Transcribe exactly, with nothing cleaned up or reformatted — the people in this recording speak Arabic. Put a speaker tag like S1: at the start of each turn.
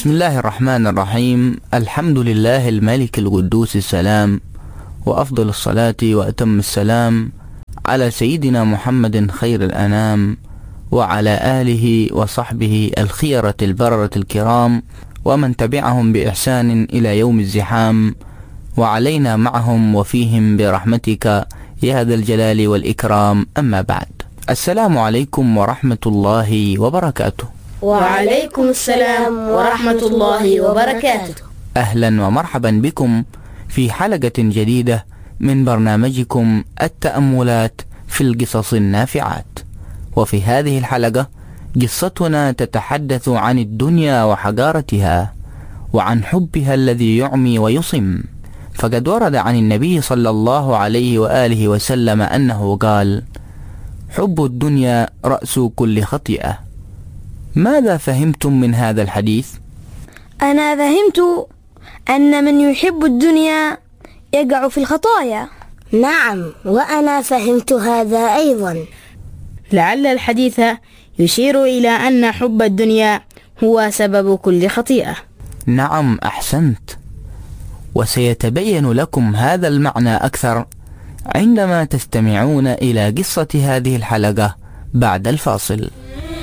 S1: بسم الله الرحمن الرحيم. الحمد لله الملك القدوس السلام، وأفضل الصلاة وأتم السلام على سيدنا محمد خير الأنام، وعلى آله وصحبه الخيرة البررة الكرام، ومن تبعهم بإحسان إلى يوم الزحام، وعلينا معهم وفيهم برحمتك يا ذا الجلال والإكرام. أما بعد، السلام عليكم ورحمة الله وبركاته.
S2: وعليكم السلام ورحمة الله وبركاته.
S1: أهلا ومرحبا بكم في حلقة جديدة من برنامجكم التأملات في القصص النافعات. وفي هذه الحلقة قصتنا تتحدث عن الدنيا وحقارتها، وعن حبها الذي يعمي ويصم. فقد ورد عن النبي صلى الله عليه وآله وسلم أنه قال: حب الدنيا رأس كل خطيئة. ماذا فهمتم من هذا الحديث؟
S3: أنا فهمت أن من يحب الدنيا يقع في الخطايا.
S4: نعم، وأنا فهمت هذا أيضا.
S2: لعل الحديث يشير إلى أن حب الدنيا هو سبب كل خطيئة.
S1: نعم، أحسنت. وسيتبين لكم هذا المعنى أكثر عندما تستمعون إلى قصة هذه الحلقة بعد الفاصل.